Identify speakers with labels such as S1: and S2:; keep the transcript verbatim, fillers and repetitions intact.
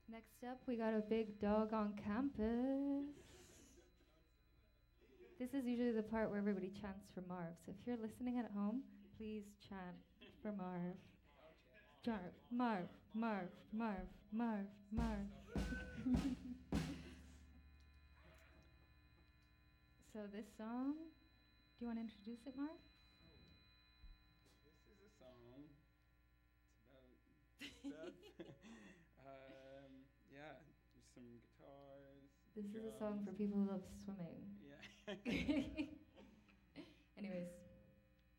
S1: Next up, we got a big dog on campus. This is usually the part where everybody chants for Marv. So if you're listening at home, please chant for Marv. Jar- Marv, Marv, Marv, Marv, Marv. So this song, do you want to introduce it, Marv?
S2: This is a song. It's about stuff. um, yeah, there's some guitars.
S1: This
S2: drums.
S1: is a song for people who love swimming.
S2: Yeah.